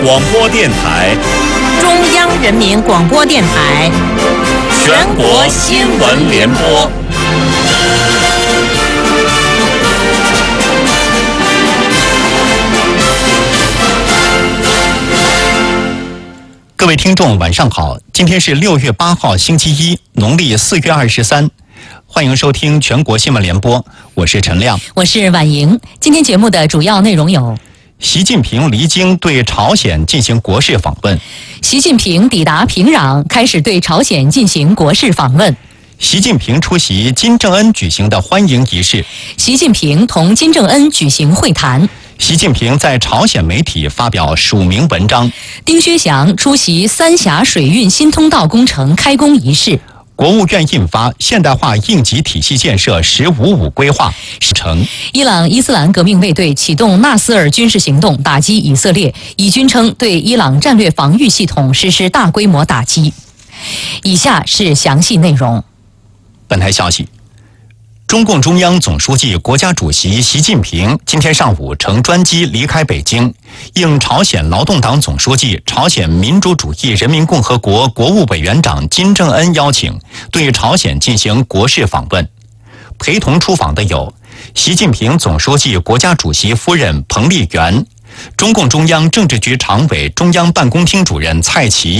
广播电台， 中央人民广播电台， 全国新闻联播。 各位听众，晚上好！今天是6月8号，星期一，农历4月23。欢迎收听全国新闻联播，我是陈亮， 我是婉莹。今天节目的主要内容有： 习近平离京对朝鲜进行国事访问； 习近平抵达平壤，开始对朝鲜进行国事访问； 习近平出席金正恩举行的欢迎仪式； 习近平同金正恩举行会谈； 习近平在朝鲜媒体发表署名文章； 丁薛祥出席三峡水运新通道工程开工仪式； 国务院印发《现代化应急体系建设“15+5”规划》成。 伊朗伊斯兰革命卫队启动纳斯尔军事行动打击以色列，以军称对伊朗战略防御系统实施大规模打击。以下是详细内容。 本台消息，中共中央总书记、国家主席习近平今天上午乘专机离开北京，应朝鲜劳动党总书记、朝鲜民主主义人民共和国国务委员长金正恩邀请，对朝鲜进行国事访问。陪同出访的有习近平总书记国家主席夫人彭丽媛、中共中央政治局常委、中央办公厅主任蔡奇。